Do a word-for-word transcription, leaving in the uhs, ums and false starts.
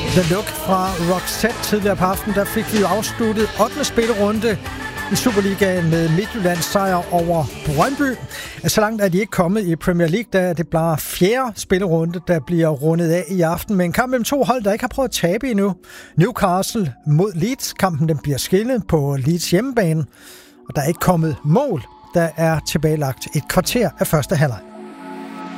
The Look fra Roxette. Tidligere på aftenen, der fik vi jo afsluttet ottende spillerunde i Superligaen med Midtjyllands sejr over Brøndby. Så langt er de ikke kommet i Premier League, da det bliver fjerde spillerunde, der bliver rundet af i aften. Men en kamp mellem to hold, der ikke har prøvet at tabe endnu. Newcastle mod Leeds. Kampen den bliver skillet på Leeds hjemmebane, og der er ikke kommet mål. Der er tilbagelagt et kvarter af første halvleg.